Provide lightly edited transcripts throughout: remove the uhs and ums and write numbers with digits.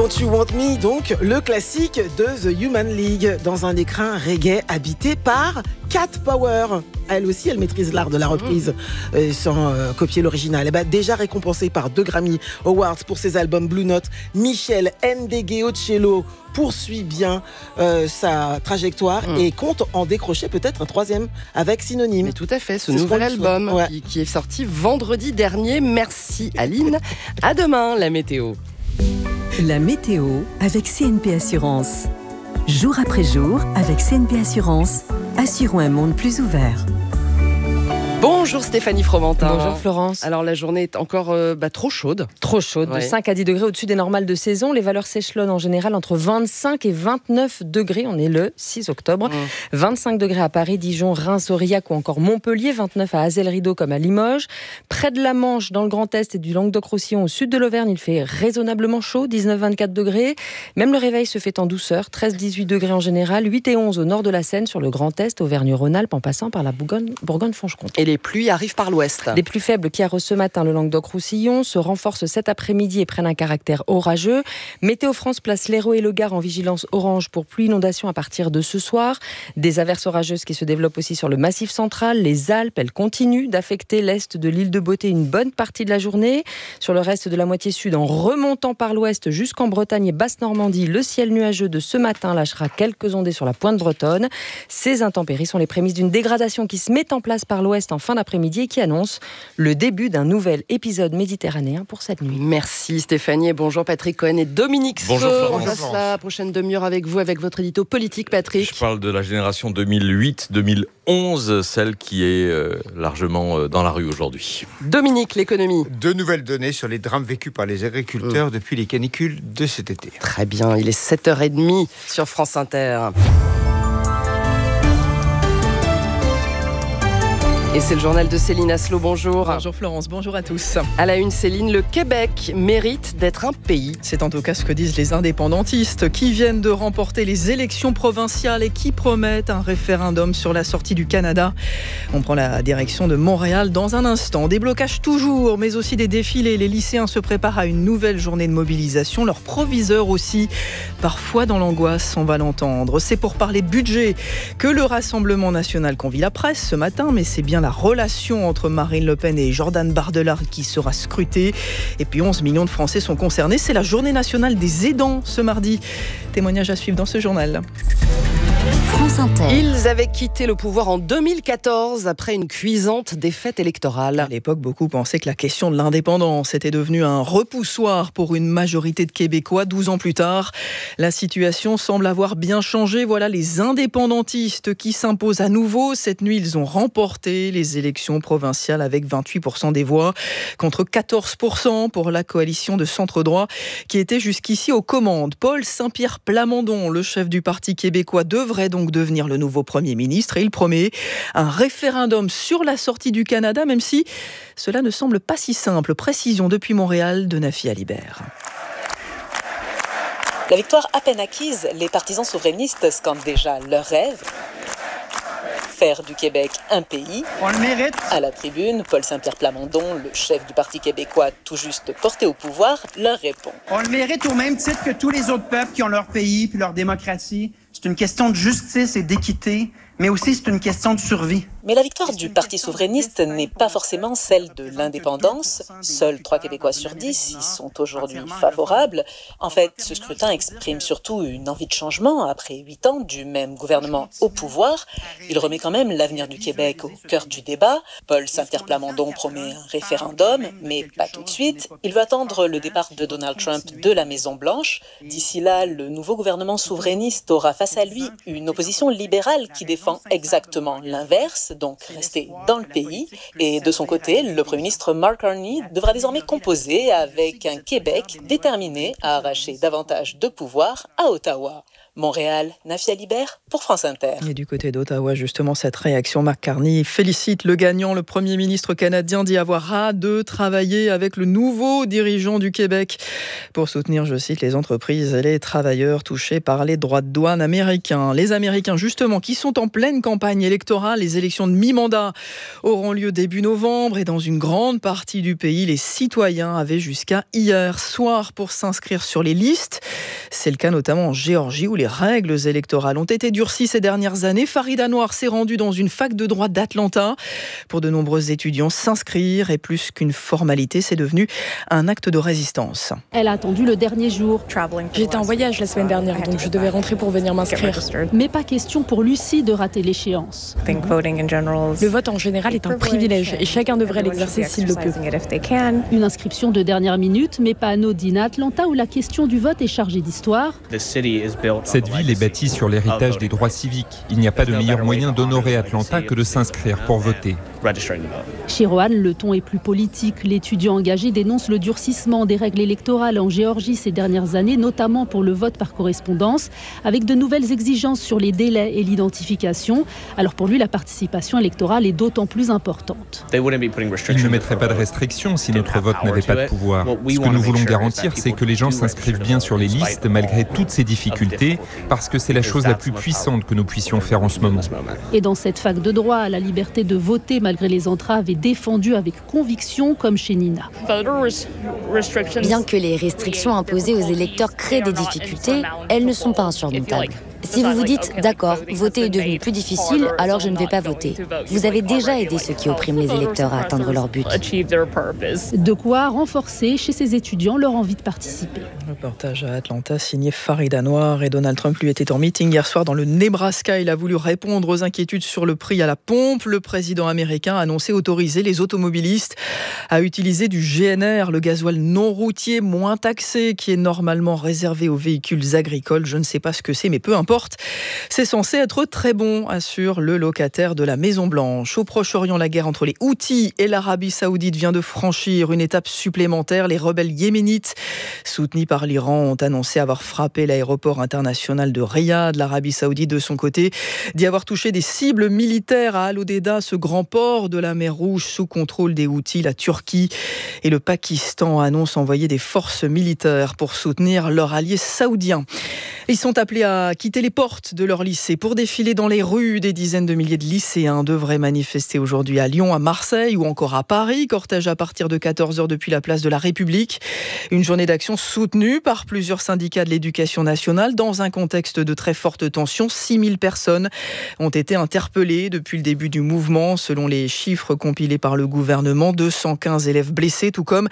Don't You Want Me, donc le classique de The Human League, dans un écrin reggae habité par Cat Power. Elle aussi, elle maîtrise l'art de la reprise sans copier l'original. Déjà récompensée par 2 Grammy Awards pour ses albums Blue Note, Michel Ndegeocello poursuit bien sa trajectoire et compte en décrocher peut-être un 3e avec Synonyme. Mais tout à fait, ce nouvel album qui est sorti vendredi dernier. Merci Aline. À demain, la météo. La météo avec CNP Assurance. Jour après jour, avec CNP Assurance, assurons un monde plus ouvert. Bonjour Stéphanie Fromentin. Bonjour Florence. Alors la journée est encore trop chaude. Trop chaude, de 5 à 10 degrés au-dessus des normales de saison. Les valeurs s'échelonnent en général entre 25 et 29 degrés. On est le 6 octobre. 25 degrés à Paris, Dijon, Reims, Aurillac ou encore Montpellier. 29 à Azay-le-Rideau comme à Limoges. Près de la Manche, dans le Grand Est et du Languedoc-Roussillon, au sud de l'Auvergne, il fait raisonnablement chaud, 19-24 degrés. Même le réveil se fait en douceur, 13-18 degrés en général, 8 et 11 au nord de la Seine, sur le Grand Est, Auvergne-Rhône-Alpes, en passant par la Bourgogne-Franche-Comté. Et les pluies arrivent par l'ouest. Les plus faibles qui arrosent ce matin le Languedoc-Roussillon se renforcent cet après-midi et prennent un caractère orageux. Météo France place l'Hérault et le Gard en vigilance orange pour pluie inondation à partir de ce soir. Des averses orageuses qui se développent aussi sur le Massif central. Les Alpes, elles continuent d'affecter l'est de l'île de Beauté une bonne partie de la journée. Sur le reste de la moitié sud, en remontant par l'ouest jusqu'en Bretagne et Basse-Normandie, le ciel nuageux de ce matin lâchera quelques ondées sur la pointe bretonne. Ces intempéries sont les prémices d'une dégradation qui se met en place par l'ouest en fin d'après-midi et qui annonce le début d'un nouvel épisode méditerranéen pour cette nuit. Merci Stéphanie et bonjour Patrick Cohen et Dominique Sceaux. Bonjour Florence. On passe la prochaine demi-heure avec vous, avec votre édito politique Patrick. Je parle de la génération 2008-2011, celle qui est largement dans la rue aujourd'hui. Dominique, l'économie. 2 nouvelles données sur les drames vécus par les agriculteurs depuis les canicules de cet été. Très bien, il est 7h30 sur France Inter. Et c'est le journal de Céline Asselot, bonjour. Bonjour Florence, bonjour à tous. À la une, Céline, le Québec mérite d'être un pays. C'est en tout cas ce que disent les indépendantistes qui viennent de remporter les élections provinciales et qui promettent un référendum sur la sortie du Canada. On prend la direction de Montréal dans un instant. Des blocages toujours, mais aussi des défilés. Les lycéens se préparent à une nouvelle journée de mobilisation. Leurs proviseurs aussi, parfois dans l'angoisse, on va l'entendre. C'est pour parler budget que le Rassemblement national convie la presse ce matin, mais c'est bien la relation entre Marine Le Pen et Jordan Bardella qui sera scrutée. Et puis 11 millions de Français sont concernés. C'est la journée nationale des aidants ce mardi. Témoignage à suivre dans ce journal. France Inter. Ils avaient quitté le pouvoir en 2014 après une cuisante défaite électorale. À l'époque, beaucoup pensaient que la question de l'indépendance était devenue un repoussoir pour une majorité de Québécois. 12 ans plus tard, la situation semble avoir bien changé. Voilà les indépendantistes qui s'imposent à nouveau. Cette nuit, ils ont remporté les élections provinciales avec 28% des voix contre 14% pour la coalition de centre-droit qui était jusqu'ici aux commandes. Paul Saint-Pierre Plamondon, le chef du Parti québécois, devrait donc devenir le nouveau Premier ministre et il promet un référendum sur la sortie du Canada, même si cela ne semble pas si simple. Précision depuis Montréal de Nafi Alibert. La victoire à peine acquise, les partisans souverainistes scandent déjà leur rêve. Faire du Québec un pays. On le mérite. À la tribune, Paul Saint-Pierre Plamondon, le chef du Parti québécois tout juste porté au pouvoir, leur répond. On le mérite au même titre que tous les autres peuples qui ont leur pays puis leur démocratie. C'est une question de justice et d'équité, mais aussi c'est une question de survie. Mais la victoire du Parti souverainiste n'est pas forcément celle de l'indépendance. Seuls 3 Québécois sur 10 y sont aujourd'hui favorables. En fait, ce scrutin exprime surtout une envie de changement après 8 ans du même gouvernement au pouvoir. Il remet quand même l'avenir du Québec au cœur du débat. Paul Saint-Pierre Plamondon promet un référendum, mais pas tout de suite. Il veut attendre le départ de Donald Trump de la Maison-Blanche. D'ici là, le nouveau gouvernement souverainiste aura face à lui une opposition libérale qui défend exactement l'inverse, donc rester dans le pays. Et de son côté, le Premier ministre Mark Carney devra désormais composer avec un Québec déterminé à arracher davantage de pouvoir à Ottawa. Montréal, Nafia Libert pour France Inter. Et du côté d'Ottawa, justement, cette réaction, Mark Carney félicite le gagnant. Le Premier ministre canadien dit avoir hâte de travailler avec le nouveau dirigeant du Québec pour soutenir, je cite, les entreprises et les travailleurs touchés par les droits de douane américains. Les Américains, justement, qui sont en pleine campagne électorale. Les élections de mi-mandat auront lieu début novembre et dans une grande partie du pays, les citoyens avaient jusqu'à hier soir pour s'inscrire sur les listes. C'est le cas notamment en Géorgie où les règles électorales ont été durcies ces dernières années. Farid Anwar s'est rendu dans une fac de droit d'Atlanta. Pour de nombreux étudiants, s'inscrire est plus qu'une formalité, c'est devenu un acte de résistance. Elle a attendu le dernier jour. J'étais en voyage la semaine dernière, donc je devais rentrer pour venir m'inscrire. Mais pas question pour Lucie de rater l'échéance. Le vote en général est un privilège et chacun devrait l'exercer s'il le peut. Une inscription de dernière minute, mais pas anodine à Atlanta où la question du vote est chargée d'histoire. Cette ville est bâtie sur l'héritage des droits civiques. Il n'y a pas de meilleur moyen d'honorer Atlanta que de s'inscrire pour voter. Chez Rohan, le ton est plus politique. L'étudiant engagé dénonce le durcissement des règles électorales en Géorgie ces dernières années, notamment pour le vote par correspondance, avec de nouvelles exigences sur les délais et l'identification. Alors pour lui, la participation électorale est d'autant plus importante. Ils ne mettraient pas de restrictions si notre vote n'avait pas de pouvoir. Ce que nous voulons garantir, c'est que les gens s'inscrivent bien sur les listes malgré toutes ces difficultés, parce que c'est la chose la plus puissante que nous puissions faire en ce moment. Et dans cette fac de droit, la liberté de voter malgré les entraves est défendue avec conviction, comme chez Nina. Bien que les restrictions imposées aux électeurs créent des difficultés, elles ne sont pas insurmontables. Si vous vous dites « d'accord, voter est devenu plus difficile, alors je ne vais pas voter », vous avez déjà aidé ceux qui oppriment les électeurs à atteindre leur but. De quoi renforcer chez ces étudiants leur envie de participer. Reportage à Atlanta signé Farid Anwar. Et Donald Trump lui était en meeting hier soir dans le Nebraska. Il a voulu répondre aux inquiétudes sur le prix à la pompe. Le président américain a annoncé autoriser les automobilistes à utiliser du GNR, le gasoil non routier moins taxé qui est normalement réservé aux véhicules agricoles. Je ne sais pas ce que c'est, mais peu importe. C'est censé être très bon, assure le locataire de la Maison-Blanche. Au Proche-Orient, la guerre entre les Houthis et l'Arabie Saoudite vient de franchir une étape supplémentaire. Les rebelles yéménites, soutenus par l'Iran, ont annoncé avoir frappé l'aéroport international de Riyad. L'Arabie Saoudite, de son côté, dit avoir touché des cibles militaires à Al-Hodeida, ce grand port de la mer Rouge sous contrôle des Houthis. La Turquie et le Pakistan annoncent envoyer des forces militaires pour soutenir leurs alliés saoudiens. Ils sont appelés à quitter les portes de leur lycée pour défiler dans les rues. Des dizaines de milliers de lycéens devraient manifester aujourd'hui à Lyon, à Marseille ou encore à Paris. Cortège à partir de 14h depuis la place de la République. Une journée d'action soutenue par plusieurs syndicats de l'éducation nationale dans un contexte de très forte tension. 6000 personnes ont été interpellées depuis le début du mouvement. Selon les chiffres compilés par le gouvernement, 215 élèves blessés, tout comme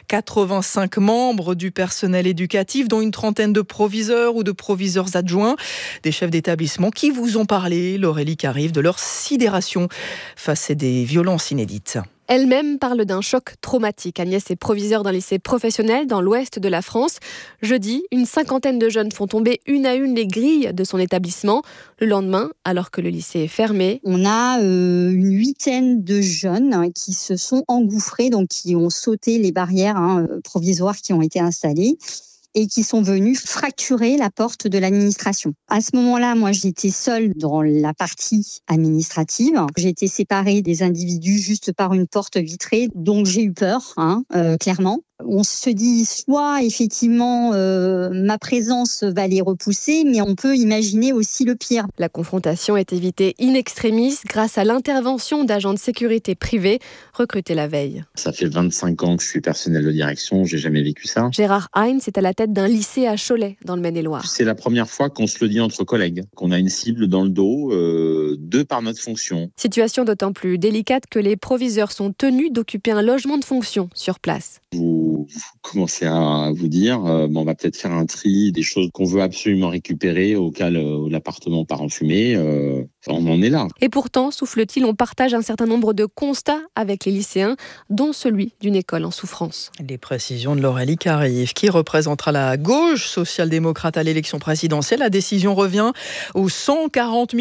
85 membres du personnel éducatif, dont une trentaine de proviseurs ou de proviseurs adjoints. Des chefs d'établissement qui vous ont parlé, Laurélie Carive, de leur sidération face à des violences inédites. Elle-même parle d'un choc traumatique. Agnès est proviseure d'un lycée professionnel dans l'ouest de la France. Jeudi, une cinquantaine de jeunes font tomber une à une les grilles de son établissement. Le lendemain, alors que le lycée est fermé, on a une huitaine de jeunes qui se sont engouffrés, donc qui ont sauté les barrières provisoires qui ont été installées et qui sont venus fracturer la porte de l'administration. À ce moment-là, moi, j'étais seule dans la partie administrative. J'ai été séparée des individus juste par une porte vitrée, donc j'ai eu peur, clairement. On se dit soit effectivement ma présence va les repousser, mais on peut imaginer aussi le pire. La confrontation est évitée in extremis grâce à l'intervention d'agents de sécurité privés recrutés la veille. Ça fait 25 ans que je suis personnel de direction, j'ai jamais vécu ça. Gérard Heinz est à la tête d'un lycée à Cholet, dans le Maine-et-Loire. C'est la première fois qu'on se le dit entre collègues, qu'on a une cible dans le dos, de par notre fonction. Situation d'autant plus délicate que les proviseurs sont tenus d'occuper un logement de fonction sur place. Vous commencez à vous dire, on va peut-être faire un tri des choses qu'on veut absolument récupérer au cas où l'appartement part en fumée. On en est là. Et pourtant, souffle-t-il, on partage un certain nombre de constats avec les lycéens, dont celui d'une école en souffrance. Les précisions de Laurélie Carive, qui représentera la gauche social-démocrate à l'élection présidentielle. La décision revient aux 140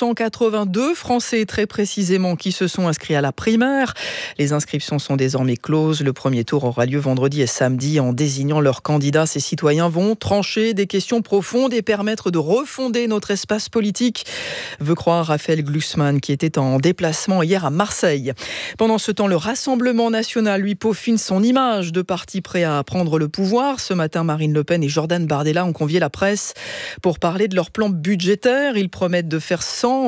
282 Français, très précisément, qui se sont inscrits à la primaire. Les inscriptions sont désormais closes. Le premier tour aura lieu vendredi vendredi et samedi. En désignant leurs candidats, ces citoyens vont trancher des questions profondes et permettre de refonder notre espace politique, veut croire Raphaël Glucksmann, qui était en déplacement hier à Marseille. Pendant ce temps, le Rassemblement national lui peaufine son image de parti prêt à prendre le pouvoir. Ce matin, Marine Le Pen et Jordan Bardella ont convié la presse pour parler de leur plan budgétaire. Ils promettent de faire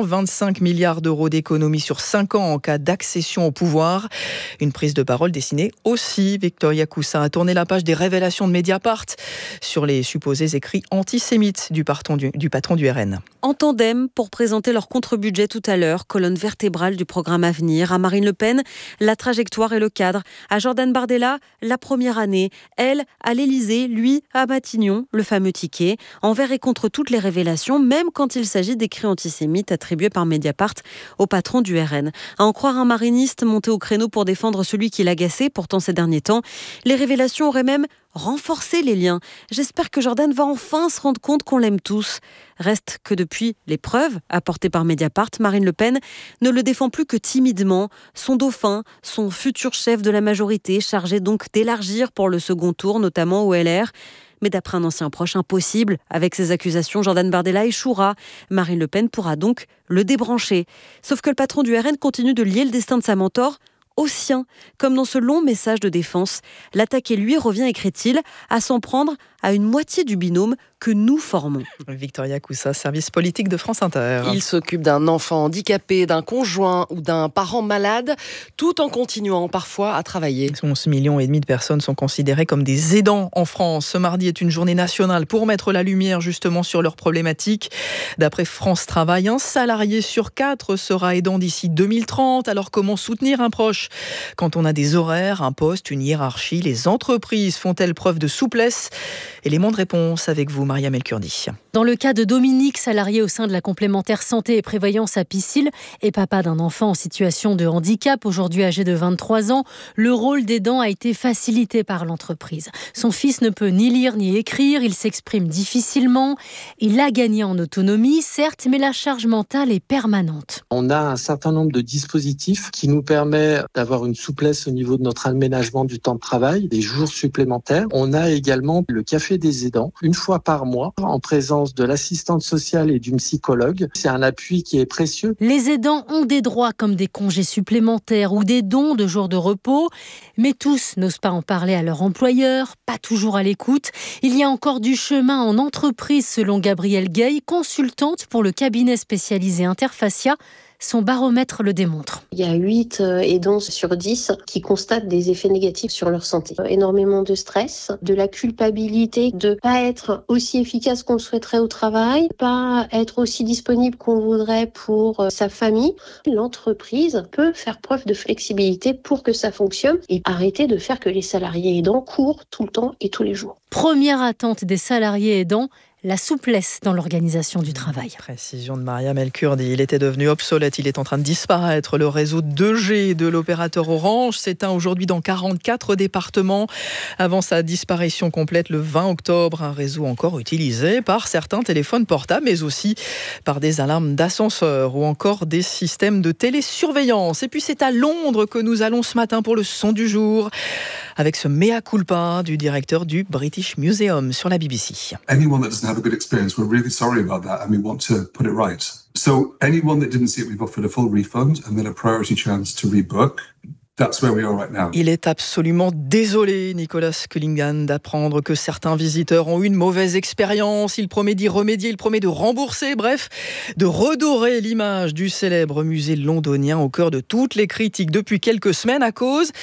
125 milliards d'euros d'économies sur 5 ans en cas d'accession au pouvoir. Une prise de parole dessinée aussi. Victoria Coussa a tourné la page des révélations de Mediapart sur les supposés écrits antisémites du patron du RN. En tandem pour présenter leur contre-budget tout à l'heure, colonne vertébrale du programme Avenir. À Marine Le Pen, la trajectoire et le cadre. À Jordan Bardella, la première année. Elle, à l'Élysée, lui, à Matignon, le fameux ticket. Envers et contre toutes les révélations, même quand il s'agit d'écrits antisémites attribués par Mediapart au patron du RN. À en croire un mariniste monté au créneau pour défendre celui qui l'agaçait, pourtant ces derniers temps, les révélations auraient même renforcé les liens. J'espère que Jordan va enfin se rendre compte qu'on l'aime tous. Reste que depuis les preuves apportées par Mediapart, Marine Le Pen ne le défend plus que timidement. Son dauphin, son futur chef de la majorité, chargé donc d'élargir pour le second tour, notamment au LR. Mais d'après un ancien proche, impossible. Avec ces accusations, Jordan Bardella échouera. Marine Le Pen pourra donc le débrancher. Sauf que le patron du RN continue de lier le destin de sa mentor au sien, comme dans ce long message de défense. L'attaqué, lui, revient, écrit-il, à s'en prendre à une moitié du binôme que nous formons. Victoria Coussa, service politique de France Inter. Il s'occupe d'un enfant handicapé, d'un conjoint ou d'un parent malade, tout en continuant parfois à travailler. 11,5 millions de personnes sont considérées comme des aidants en France. Ce mardi est une journée nationale pour mettre la lumière justement sur leurs problématiques. D'après France Travail, 1 salarié sur 4 sera aidant d'ici 2030. Alors comment soutenir un proche quand on a des horaires, un poste, une hiérarchie? Les entreprises font-elles preuve de souplesse? Élément de réponse avec vous, Mariam El-Kurdi. Dans le cas de Dominique, salarié au sein de la complémentaire santé et prévoyance à Piscil et papa d'un enfant en situation de handicap, aujourd'hui âgé de 23 ans, le rôle d'aidant a été facilité par l'entreprise. Son fils ne peut ni lire ni écrire, il s'exprime difficilement. Il a gagné en autonomie, certes, mais la charge mentale est permanente. On a un certain nombre de dispositifs qui nous permettent d'avoir une souplesse au niveau de notre aménagement du temps de travail, des jours supplémentaires. On a également le café des aidants, une fois par mois, en présence de l'assistante sociale et d'une psychologue. C'est un appui qui est précieux. Les aidants ont des droits comme des congés supplémentaires ou des dons de jours de repos, mais tous n'osent pas en parler à leur employeur, pas toujours à l'écoute. Il y a encore du chemin en entreprise, selon Gabrielle Gay, consultante pour le cabinet spécialisé Interfacia. Son baromètre le démontre. Il y a 8 aidants sur 10 qui constatent des effets négatifs sur leur santé. Énormément de stress, de la culpabilité de ne pas être aussi efficace qu'on le souhaiterait au travail, pas être aussi disponible qu'on voudrait pour sa famille. L'entreprise peut faire preuve de flexibilité pour que ça fonctionne et arrêter de faire que les salariés aidants courent tout le temps et tous les jours. Première attente des salariés aidants, la souplesse dans l'organisation du travail. Précision de Mariam El-Kurdi. Il était devenu obsolète, il est en train de disparaître. Le réseau 2G de l'opérateur Orange s'éteint aujourd'hui dans 44 départements. Avant sa disparition complète le 20 octobre, un réseau encore utilisé par certains téléphones portables, mais aussi par des alarmes d'ascenseur ou encore des systèmes de télésurveillance. Et puis c'est à Londres que nous allons ce matin pour le son du jour, avec ce mea culpa du directeur du British Museum sur la BBC. Anyone that doesn't have a good experience, we're really sorry about that and we want to put it right. So anyone that didn't see it, we've offered a full refund and then a priority chance to rebook. That's where we are right now. Il est absolument désolé, Nicolas Cullingan, d'apprendre que certains visiteurs ont eu une mauvaise expérience. Il promet d'y remédier, il promet de rembourser, bref, de redorer l'image du célèbre musée londonien au cœur de toutes les critiques depuis quelques semaines à cause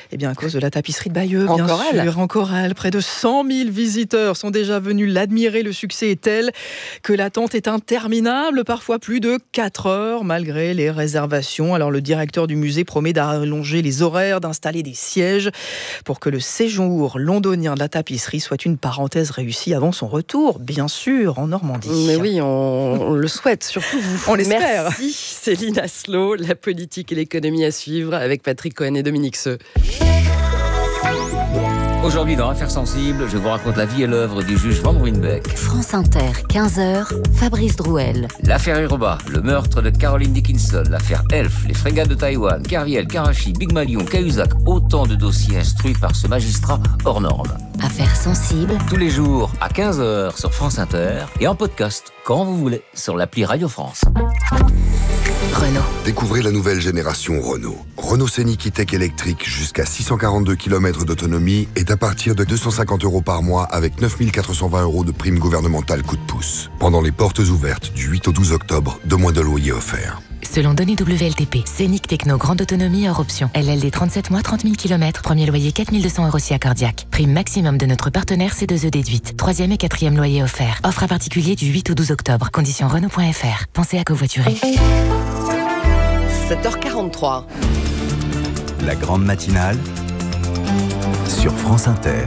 de la tapisserie de Bayeux, bien sûr. Encore elle. Près de 100 000 visiteurs sont déjà venus l'admirer. Le succès est tel que l'attente est interminable, parfois plus de 4 heures, malgré les réservations. Alors le directeur du musée promet d'allonger les horaires, d'installer des sièges pour que le séjour londonien de la tapisserie soit une parenthèse réussie avant son retour, bien sûr, en Normandie. Mais oui, on le souhaite, surtout vous. On l'espère. Merci Céline Aslo, la politique et l'économie à suivre avec Patrick Cohen et Dominique Seux. Aujourd'hui, dans Affaires sensibles, je vous raconte la vie et l'œuvre du juge Van Ruynbeck. France Inter, 15h, Fabrice Drouel. L'affaire Hiroba, le meurtre de Caroline Dickinson, l'affaire Elf, les frégates de Taïwan, Kerviel, Karachi, Big Malion, Cahuzac, autant de dossiers instruits par ce magistrat hors norme. Affaires sensibles. Tous les jours à 15h sur France Inter et en podcast quand vous voulez sur l'appli Radio France. Renault. Découvrez la nouvelle génération Renault. Renault Scénic E-Tech électrique jusqu'à 642 km d'autonomie est à partir de 250 € par mois avec 9 420 € de prime gouvernementale coup de pouce. Pendant les portes ouvertes du 8 au 12 octobre, 2 mois de loyer offerts. Selon données WLTP, Scénic Techno grande autonomie hors option. LLD 37 mois, 30 000 km. Premier loyer 4 200 € si accordiaque. Prime maximum de notre partenaire C2E déduite. 3e et 4e loyer offert. Offre à particulier du 8 au 12 octobre. Conditions Renault.fr. Pensez à covoiturer. 7h43. La grande matinale sur France Inter.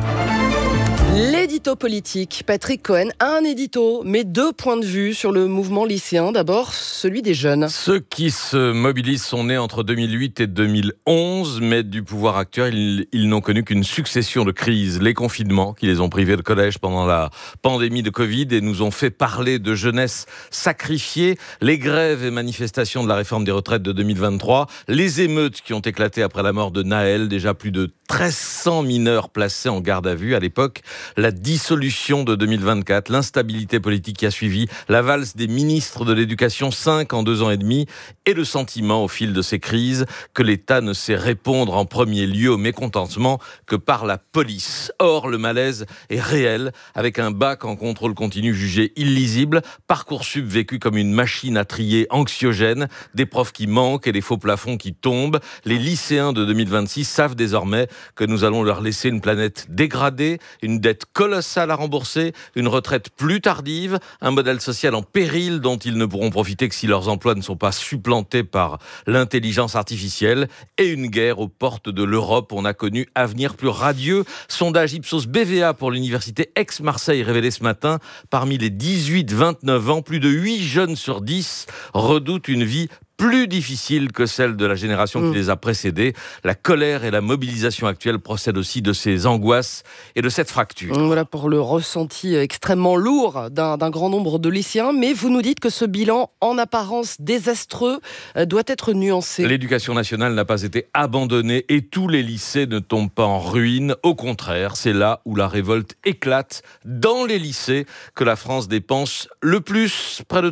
L'édito politique. Patrick Cohen a un édito, mais 2 points de vue sur le mouvement lycéen. D'abord, celui des jeunes. Ceux qui se mobilisent sont nés entre 2008 et 2011, mais du pouvoir actuel, ils n'ont connu qu'une succession de crises. Les confinements qui les ont privés de collège pendant la pandémie de Covid et nous ont fait parler de jeunesse sacrifiée, les grèves et manifestations de la réforme des retraites de 2023, les émeutes qui ont éclaté après la mort de Naël, déjà plus de 1300 mineurs placés en garde à vue à l'époque, la dissolution de 2024, l'instabilité politique qui a suivi, la valse des ministres de l'Éducation, 5 en 2 ans et demi, et le sentiment au fil de ces crises que l'État ne sait répondre en premier lieu au mécontentement que par la police. Or, le malaise est réel, avec un bac en contrôle continu jugé illisible, Parcoursup vécu comme une machine à trier anxiogène, des profs qui manquent et des faux plafonds qui tombent. Les lycéens de 2026 savent désormais que nous allons leur laisser une planète dégradée, une dette colossale à rembourser, une retraite plus tardive, un modèle social en péril dont ils ne pourront profiter que si leurs emplois ne sont pas supplantés par l'intelligence artificielle et une guerre aux portes de l'Europe. On a connu avenir plus radieux. Sondage Ipsos BVA pour l'université Aix-Marseille révélé ce matin, parmi les 18-29 ans, plus de 8 jeunes sur 10 redoutent une vie plus difficile que celle de la génération qui les a précédés. La colère et la mobilisation actuelle procèdent aussi de ces angoisses et de cette fracture. Voilà pour le ressenti extrêmement lourd d'un grand nombre de lycéens, mais vous nous dites que ce bilan en apparence désastreux doit être nuancé. L'éducation nationale n'a pas été abandonnée et tous les lycées ne tombent pas en ruine. Au contraire, c'est là où la révolte éclate, dans les lycées, que la France dépense le plus, près de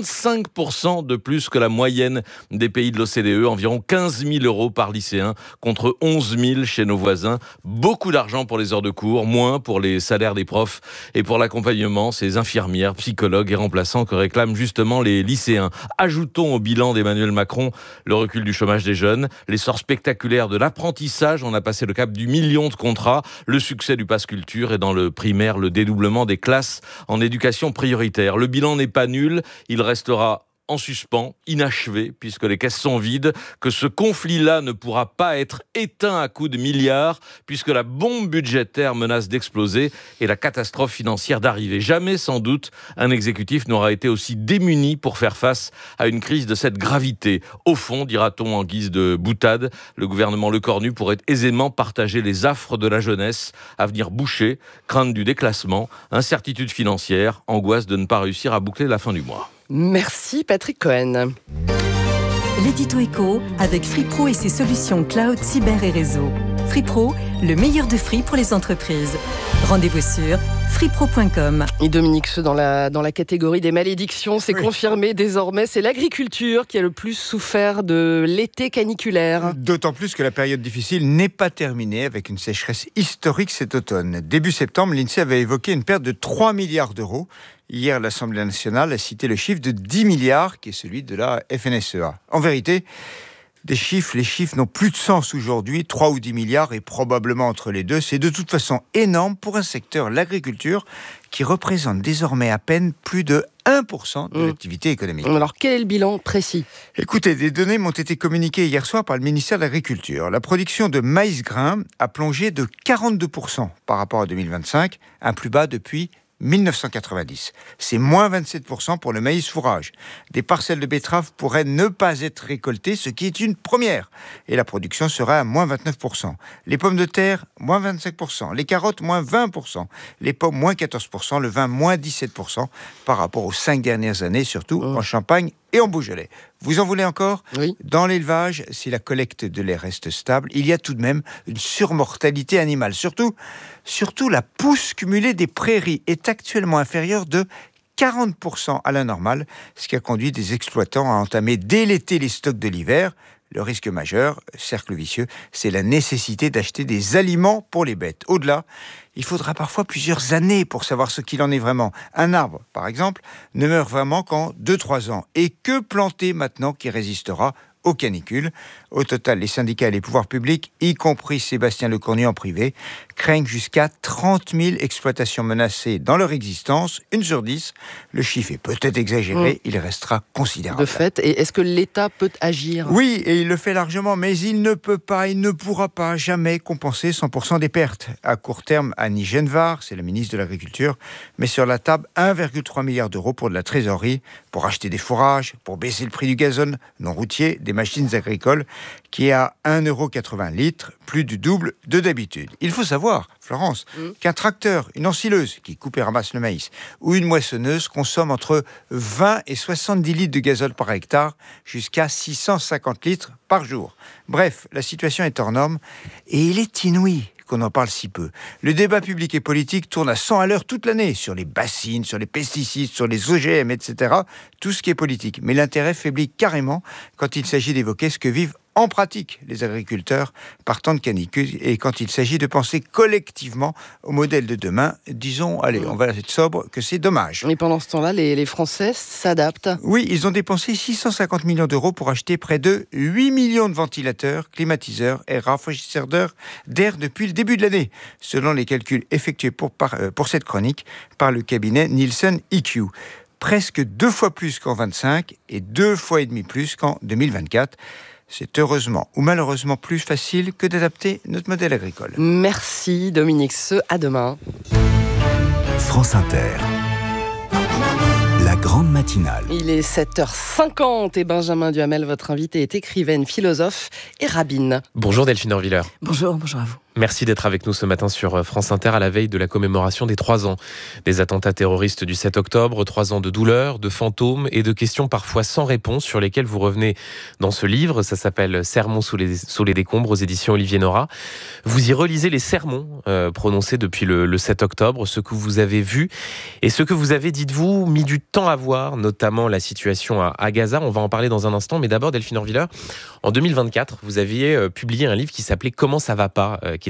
35% de plus que la moyenne des pays de l'OCDE, environ 15 000 € par lycéen contre 11 000 chez nos voisins. Beaucoup d'argent pour les heures de cours, moins pour les salaires des profs et pour l'accompagnement, ces infirmières, psychologues et remplaçants que réclament justement les lycéens. Ajoutons au bilan d'Emmanuel Macron le recul du chômage des jeunes, l'essor spectaculaire de l'apprentissage, on a passé le cap du 1 million de contrats, le succès du pass culture et dans le primaire, le dédoublement des classes en éducation prioritaire. Le bilan n'est pas nul, il restera en suspens, inachevé, puisque les caisses sont vides, que ce conflit-là ne pourra pas être éteint à coups de milliards, puisque la bombe budgétaire menace d'exploser et la catastrophe financière d'arriver. Jamais, sans doute, un exécutif n'aura été aussi démuni pour faire face à une crise de cette gravité. Au fond, dira-t-on en guise de boutade, le gouvernement Lecornu pourrait aisément partager les affres de la jeunesse, avenir bouché, crainte du déclassement, incertitude financière, angoisse de ne pas réussir à boucler la fin du mois. Merci Patrick Cohen. L'édito éco avec Free Pro et ses solutions cloud, cyber et réseau. Free Pro, le meilleur de Free pour les entreprises. Rendez-vous sur freepro.com. Et Dominique, dans la catégorie des malédictions, c'est confirmé désormais, c'est l'agriculture qui a le plus souffert de l'été caniculaire. D'autant plus que la période difficile n'est pas terminée avec une sécheresse historique cet automne. Début septembre, l'INSEE avait évoqué une perte de 3 milliards d'euros. Hier, l'Assemblée nationale a cité le chiffre de 10 milliards, qui est celui de la FNSEA. En vérité, les chiffres n'ont plus de sens aujourd'hui. 3 ou 10 milliards et probablement entre les deux. C'est de toute façon énorme pour un secteur, l'agriculture, qui représente désormais à peine plus de 1% de l'activité économique. Alors, quel est le bilan précis ? Écoutez, des données m'ont été communiquées hier soir par le ministère de l'Agriculture. La production de maïs grain a plongé de 42% par rapport à 2025, un plus bas depuis 1990. C'est moins 27% pour le maïs fourrage. Des parcelles de betteraves pourraient ne pas être récoltées, ce qui est une première. Et la production sera à moins 29%. Les pommes de terre, moins 25%. Les carottes, moins 20%. Les pommes, moins 14%. Le vin, moins 17% par rapport aux 5 dernières années, surtout en Champagne et en Beaujolais. Vous en voulez encore ? Oui. Dans l'élevage, si la collecte de lait reste stable, il y a tout de même une surmortalité animale. Surtout, la pousse cumulée des prairies est actuellement inférieure de 40% à la normale, ce qui a conduit des exploitants à entamer dès l'été les stocks de l'hiver. Le risque majeur, cercle vicieux, c'est la nécessité d'acheter des aliments pour les bêtes. Au-delà, il faudra parfois plusieurs années pour savoir ce qu'il en est vraiment. Un arbre, par exemple, ne meurt vraiment qu'en 2-3 ans. Et que planter maintenant qui résistera aux canicules ? Au total, les syndicats et les pouvoirs publics, y compris Sébastien Lecornu en privé, craignent jusqu'à 30 000 exploitations menacées dans leur existence, 1 sur 10. Le chiffre est peut-être exagéré, il restera considérable. De fait, et est-ce que l'État peut agir ? Oui, et il le fait largement, mais il ne peut pas, il ne pourra pas jamais compenser 100% des pertes. À court terme, Annie Genevard, c'est la ministre de l'Agriculture, met sur la table 1,3 milliard d'euros pour de la trésorerie, pour acheter des fourrages, pour baisser le prix du gazole non routier, des machines agricoles, qui est à 1,80 € litre, plus du double de d'habitude. Il faut savoir, Florence, qu'un tracteur, une ensileuse qui coupe et ramasse le maïs, ou une moissonneuse consomme entre 20 et 70 litres de gazole par hectare, jusqu'à 650 litres par jour. Bref, la situation est hors norme, et il est inouï qu'on en parle si peu. Le débat public et politique tourne à 100 à l'heure toute l'année, sur les bassines, sur les pesticides, sur les OGM, etc. Tout ce qui est politique. Mais l'intérêt faiblit carrément quand il s'agit d'évoquer ce que vivent en pratique les agriculteurs par temps de canicule et quand il s'agit de penser collectivement au modèle de demain. Disons, allez, on va être sobre, que c'est dommage. Et pendant ce temps-là, les Français s'adaptent. Oui, ils ont dépensé 650 millions d'euros pour acheter près de 8 millions de ventilateurs, climatiseurs et rafraîchisseurs d'air depuis le début de l'année, selon les calculs effectués pour cette chronique par le cabinet Nielsen EQ. Presque 2 fois plus qu'en 25 et 2 fois et demi plus qu'en 2024. C'est heureusement ou malheureusement plus facile que d'adapter notre modèle agricole. Merci Dominique Seux, à demain. France Inter. La grande matinale. Il est 7h50 et Benjamin Duhamel, votre invité, est écrivaine, philosophe et rabbine. Bonjour Delphine Orviller. Bonjour à vous. Merci d'être avec nous ce matin sur France Inter à la veille de la commémoration des 3 ans des attentats terroristes du 7 octobre. 3 ans de douleur, de fantômes et de questions parfois sans réponse sur lesquelles vous revenez dans ce livre. Ça s'appelle Sermons sous les décombres aux éditions Olivier Nora. Vous y relisez les sermons prononcés depuis le 7 octobre, ce que vous avez vu et ce que vous avez, dites-vous, mis du temps à voir, notamment la situation à Gaza. On va en parler dans un instant, mais d'abord Delphine Orviller, en 2024, vous aviez publié un livre qui s'appelait Comment ça va pas,